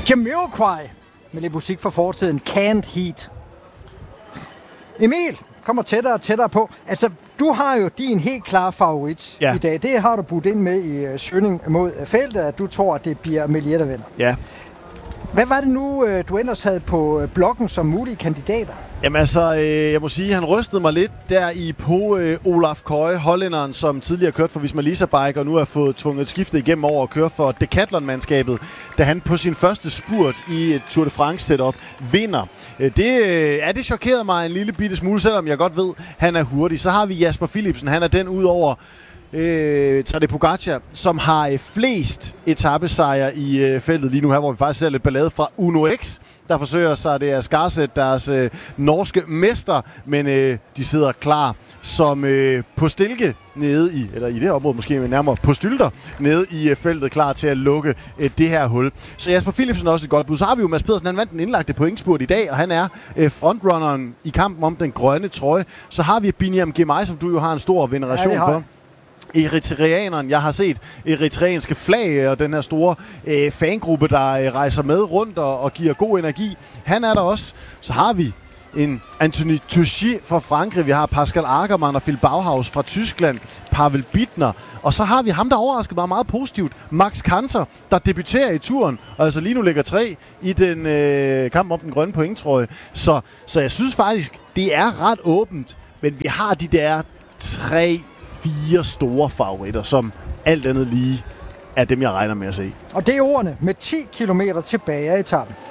Jamiroquai med lidt musik fra fortiden. Can't Heat. Emil kommer tættere og tættere på. Altså, du har jo din helt klare favorit i dag. Det har du budt ind med i søgning mod feltet, at du tror, at det bliver Melier, der vinder. Ja. Hvad var det nu, du ellers havde på bloggen som mulige kandidater? Jamen altså, jeg må sige, han rystede mig lidt der på Olaf Køje, hollænderen, som tidligere kørte for Visma Lease Bike, og nu har fået tvunget et skifte igennem over at køre for Decathlon-mandskabet, da han på sin første spurt i et Tour de France-setup vinder. Det chokerede mig en lille bitte smule, selvom jeg godt ved, han er hurtig. Så har vi Jasper Philipsen, han er den ud over Tadej Pogacar, som har flest etapesejre i feltet lige nu her, hvor vi faktisk ser lidt ballade fra Uno X, der forsøger sig det at skarsætte deres norske mester, men de sidder klar som på stilke nede i, eller i det her område måske nærmere på stylter, nede i feltet, klar til at lukke det her hul. Så Jasper Philipsen er også et godt bud. Så har vi jo Mads Pedersen, han vandt den indlagte pointspurt i dag, og han er frontrunneren i kampen om den grønne trøje. Så har vi Biniam Girmay, som du jo har en stor veneration for. Eritreaneren. Jeg har set eritreanske flag og den her store fangruppe, der rejser med rundt og giver god energi. Han er der også. Så har vi en Anthony Touchy fra Frankrig. Vi har Pascal Ackermann og Phil Bauhaus fra Tyskland. Pavel Bittner. Og så har vi ham, der overraskede mig meget positivt. Max Kanter, der debuterer i turen. Og altså lige nu ligger 3 i den kamp om den grønne pointtrøje. Så jeg synes faktisk, det er ret åbent. Men vi har de der 3-4 store favoritter, som alt andet lige er dem, jeg regner med at se. Og det er ordene med 10 kilometer tilbage af etappen.